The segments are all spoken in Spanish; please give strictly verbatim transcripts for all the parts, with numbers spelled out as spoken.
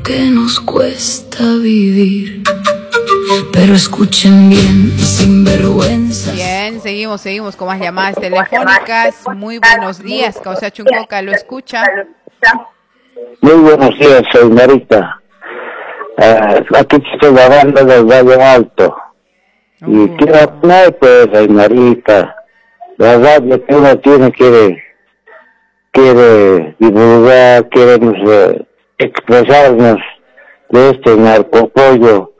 que nos cuesta vivir. Pero escuchen bien, sin vergüenza. Bien, seguimos, seguimos con más llamadas telefónicas. Muy buenos días, Causa Chuncoca, ¿lo escucha? Muy buenos días, soy Marita. Uh, aquí estoy grabando del Valle Alto. Uh. Y quiero hablar, pues, soy Marita. La radio que uno tiene quiere, quiere divulgar, queremos uh, expresarnos de este narcopollo.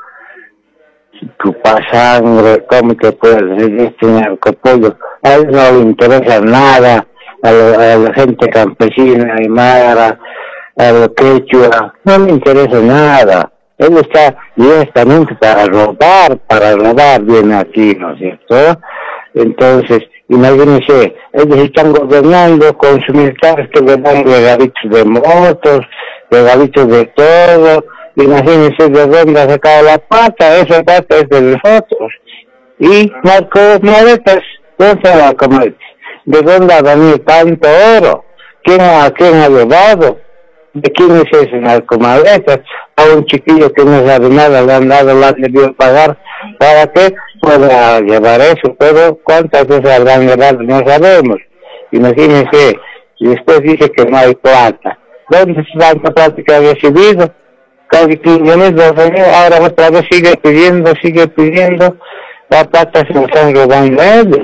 Chupa sangre, ¿cómo te puedes decir este narcopollo? A él no le interesa nada, a, lo, a la gente campesina, aymara, a lo quechua, no le interesa nada. Él está directamente para robar, para robar bien aquí, ¿no es cierto? Entonces, imagínense, ellos están gobernando con sus militares que le dan regalitos de motos, regalitos de todo. Imagínense de dónde ha sacado la plata, esa plata es de nosotros. Y narcomaletas, ¿dónde son narcomaletas? ¿De dónde ha venido tanto oro? ¿Quién ha, quién ha llevado? ¿De quién es ese narcomaletas? A un chiquillo que no sabe nada le han dado, le han debido pagar para que pueda llevar eso, pero cuántas veces habrán llevado no sabemos. Imagínense, y después dice que no hay plata. ¿Dónde está tanta plata que ha recibido? Casi quince mil, doce mil, ahora otra vez sigue pidiendo, sigue pidiendo, la plata se están llevando ellos,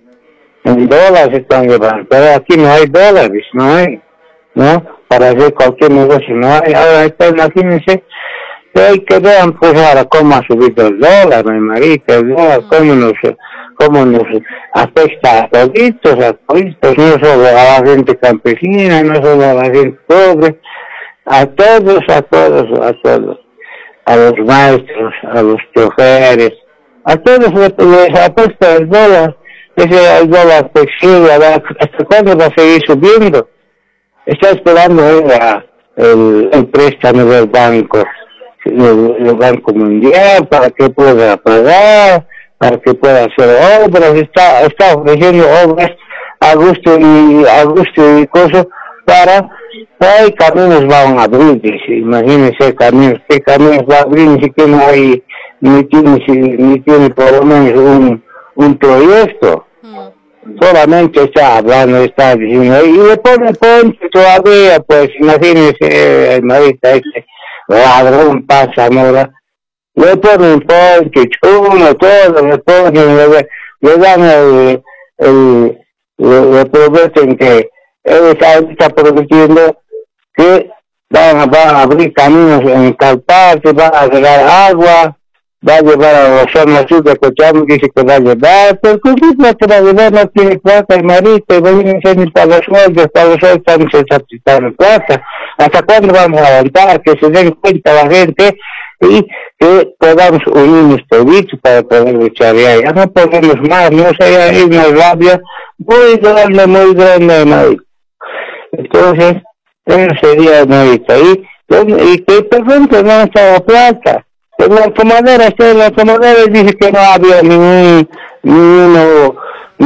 en dólares se están llevando, pero aquí no hay dólares, no hay, ¿no? Para hacer cualquier negocio no hay, ahora está, imagínense, que hay que vean pues ahora cómo ha subido el dólar, mi marica, el dólar, cómo nos, cómo nos afecta a toditos, a toditos, no solo a la gente campesina, no solo a la gente pobre, a todos, a todos, a todos, a los maestros, a los choferes, a todos les apuesta el dólar, ese el dólar flexible, ¿hasta cuándo va a seguir subiendo? Está esperando eh, el, el préstamo del banco, el, el Banco Mundial, para que pueda pagar, para que pueda hacer obras, está, está ofreciendo obras a gusto y a gusto y cosas para. Hay caminos van a abrir, dice, imagínense caminos, qué caminos va a abrir, ni siquiera no hay, ni tiene, ni tiene por lo menos un, un proyecto, mm. solamente está hablando, está diciendo, y le pone ponche todavía, pues imagínense, Marita, este ladrón pasa, ¿no? Le ponen ponche, chulo, todo, le ponen, le, le dan el, el, le, le prometen que él está, está prometiendo que van a, van a abrir caminos en tal parte, van a regar agua, va a llevar a la zona sur de Cochabamba, dice que va a llevar, pero ¿con qué plata va a llevar? No tiene plata el marito, y van a ser ni para los sueldos, para los sueldos estamos necesitando plata. ¿Hasta cuándo vamos a avanzar? Que se den cuenta la gente y que podamos unirnos toditos para poder luchar. Ya, ya no podemos más, no sé, hay una rabia muy grande, muy grande, marito. Entonces, eso sería Marita. Y, y que perdón que no estaba plata. En la comadera, en la comadera dice que no había ningún, ninguno,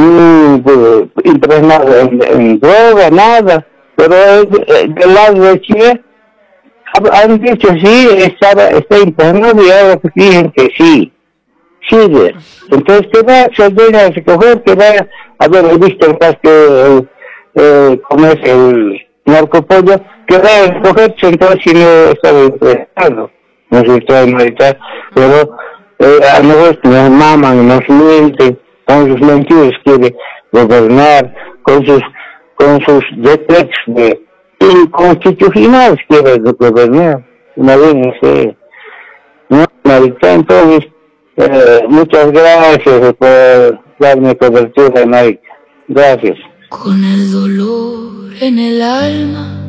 ningún impregnado en, en droga, nada. Pero del lado de Chile, han dicho sí, estaba, está impregnado y ahora dicen que sí. Sigue. Entonces, que vaya, se viene a recoger, que vaya a ver, he visto en caso que eh, comerse el narcopollo, que va a escogerse, entonces si no estaba impregnado, no se está meditar, pero eh, a nosotros nos maman, nos mienten, con sus mentiras quiere gobernar, con sus con sus decretos de inconstitucionales quiere gobernar, imagínense, no, Marita, entonces, eh, muchas gracias por darme cobertura, Marita, gracias. Con el dolor en el alma